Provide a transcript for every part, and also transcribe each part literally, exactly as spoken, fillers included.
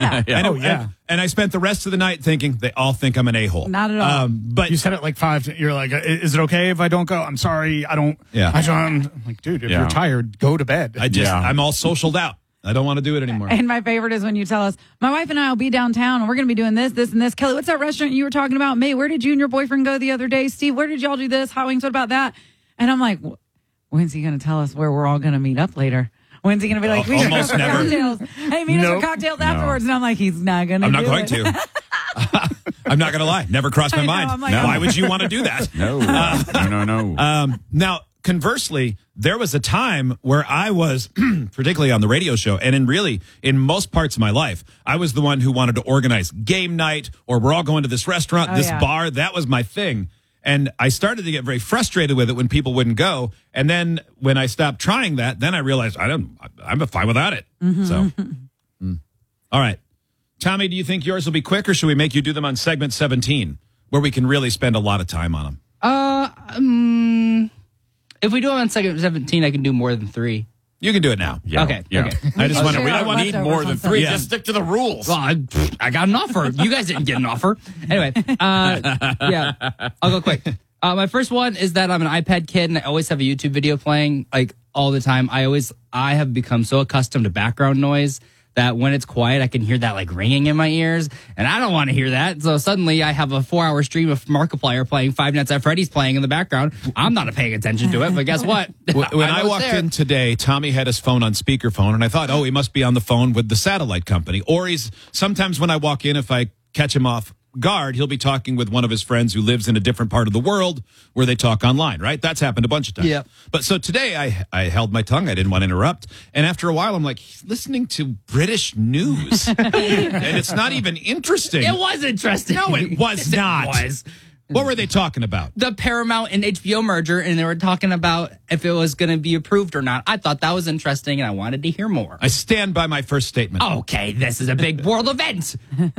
Yeah. yeah. And, Oh, it- yeah. and, and I spent the rest of the night thinking they all think I'm an a-hole. Not at all. Um, but You said it like five. You're like, is it okay if I don't go? I'm sorry. I don't. Yeah. I don't. I'm like, dude, if Yeah. you're tired, go to bed. I just, Yeah. I'm all socialed out. I don't want to do it anymore. And my favorite is when you tell us, my wife and I will be downtown and we're going to be doing this, this, and this. Kelly, what's that restaurant you were talking about? May, where did you and your boyfriend go the other day? Steve, where did y'all do this? Hot wings, what about that? And I'm like, when's he going to tell us where we're all going to meet up later? When's he going to be like, we should go Almost for never. cocktails? Hey, meet us Nope. for cocktails afterwards. And I'm like, he's not going to I'm do not going it. to. I'm not going to lie. Never crossed my I know, mind. I'm like, No. Why would you want to do that? No, no, no, no. Um, now, conversely, there was a time where I was, particularly on the radio show, and in really in most parts of my life, I was the one who wanted to organize game night, or we're all going to this restaurant, Oh, this yeah. bar. That was my thing. And I started to get very frustrated with it when people wouldn't go. And then when I stopped trying that, then I realized I don't, I'm fine without it. Mm-hmm. So, mm. All right. Tommy, do you think yours will be quick, or should we make you do them on segment seventeen, where we can really spend a lot of time on them? Uh, um, if we do it on segment seventeen, I can do more than three. You can do it now. Yeah. Okay, Yeah. okay. I just want to. share We our don't want Need leftovers more on than Sunday. three. Yeah. Just stick to the rules. Well, I, I got an offer. You guys didn't get an offer. Anyway, uh, yeah, I'll go quick. Uh, my first one is that I'm an iPad kid and I always have a YouTube video playing like all the time. I always, I have become so accustomed to background noise that when it's quiet, I can hear that like ringing in my ears, and I don't want to hear that. So suddenly I have a four hour stream of Markiplier playing Five Nights at Freddy's playing in the background. I'm not paying attention to it, but guess what? When when I know it's walked there. in today, Tommy had his phone on speakerphone, and I thought, oh, he must be on the phone with the satellite company. Or he's sometimes when I walk in, if I catch him off guard, he'll be talking with one of his friends who lives in a different part of the world where they talk online, right? That's happened a bunch of times. Yep. But so today I, I held my tongue. I didn't want to interrupt. And after a while, I'm like, he's listening to British news. And it's not even interesting. It was interesting. No, it was Yes, not. It was. What were they talking about? The Paramount and H B O merger, and they were talking about if it was going to be approved or not. I thought that was interesting, and I wanted to hear more. I stand by my first statement. Okay, this is a big world event.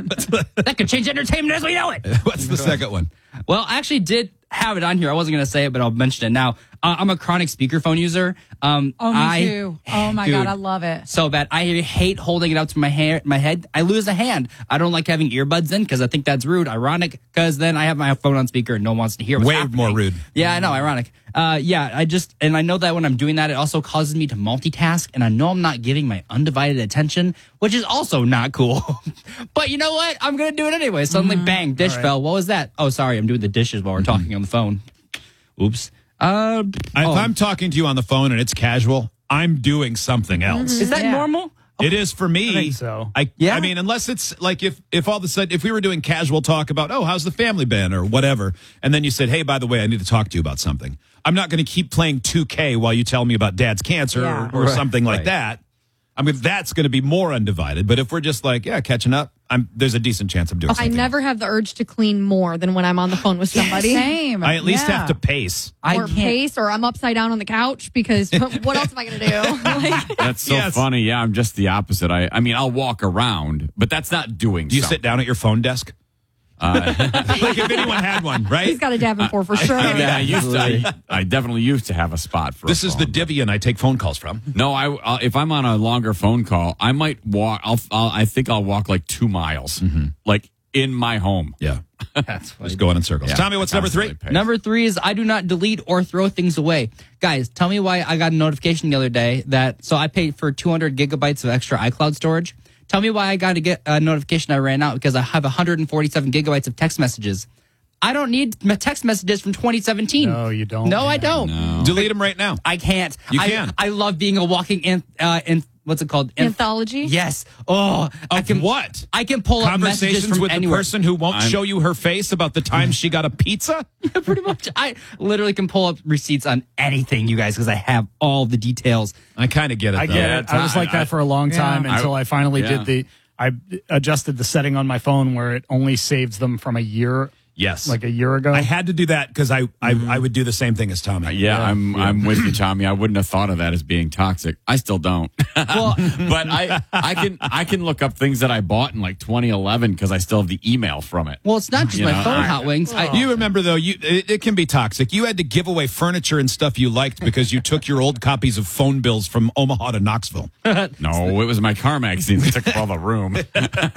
That could change entertainment as we know it. What's the second one? Well, I actually did have it on here. I wasn't going to say it, but I'll mention it now. Uh, I'm a chronic speakerphone user. Um, Oh, me I, too. Oh, my Dude, God. I love it. so bad. I hate holding it up to my hair, my head. I lose a hand. I don't like having earbuds in because I think that's rude. Ironic, because then I have my phone on speaker and no one wants to hear what's Way happening. more rude. Yeah, I know. Ironic. Uh, yeah, I just, and I know that when I'm doing that, it also causes me to multitask, and I know I'm not giving my undivided attention, which is also not cool. But you know what? I'm going to do it anyway. Suddenly, bang, dish right. fell. What was that? Oh, sorry. I'm doing the dishes while we're talking on the phone. Oops. Uh, If oh. I'm talking to you on the phone and it's casual, I'm doing something else. Is that Yeah. normal? It is for me. I think so. I, Yeah? I mean, unless it's like if, if all of a sudden, if we were doing casual talk about, oh, how's the family been or whatever, and then you said, hey, by the way, I need to talk to you about something. I'm not going to keep playing two K while you tell me about dad's cancer Yeah. or, or Right, something like right. that. I mean, that's going to be more undivided. But if we're just like, yeah, catching up, I'm, there's a decent chance I'm doing I something. never have the urge to clean more than when I'm on the phone with somebody. Same. I at least Yeah. have to pace. I Or can't. pace, or I'm upside down on the couch because what else am I going to do? Like, That's so Yes. funny. Yeah, I'm just the opposite. I, I mean, I'll walk around, but that's not doing. Do you something. sit down at your phone desk? like if anyone had one, right? he's got a Davenport for sure. Yeah, I used to. I, I definitely used to have a spot for. This a is the phone. Divian I take phone calls from. No, I uh, if I'm on a longer phone call, I might walk. I'll, I'll I think I'll walk like two miles, like in my home. Yeah. That's funny. Just going in circles. Yeah, Tommy, what's number three? constantly pace. Number three is I do not delete or throw things away. Guys, tell me why I got a notification the other day that, so I paid for two hundred gigabytes of extra iCloud storage. Tell me why I got to get a notification I ran out because I have one hundred forty-seven gigabytes of text messages. I don't need my text messages from twenty seventeen. No, you don't. No, I man. don't. No. Delete them right now. I can't. You I, can. I love being a walking in, uh, in what's it called? Inf- Anthology? Yes. Oh, I Of can what? I can pull up messages Conversations from with anywhere. the person who won't I'm- show you her face about the time she got a pizza? Pretty much. I literally can pull up receipts on anything, you guys, because I have all the details. I kind of get it, I though. get Yeah, it. I was like I- that for a long time Yeah. until I, finally yeah. did the. I adjusted the setting on my phone where it only saves them from a year, Yes. like a year ago. I had to do that because I, I, I would do the same thing as Tommy. Yeah, I'm I'm with you, Tommy. I wouldn't have thought of that as being toxic. I still don't. Well, but I I can I can look up things that I bought in like twenty eleven because I still have the email from it. well, it's not just You my know, phone, I- Hot Wings. I, You remember, though, you it, it can be toxic. You had to give away furniture and stuff you liked because you took your old copies of phone bills from Omaha to Knoxville. No, it was my car magazine that took up all the room.